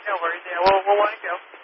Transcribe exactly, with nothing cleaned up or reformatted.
No worries. Yeah, we'll, we'll want to go.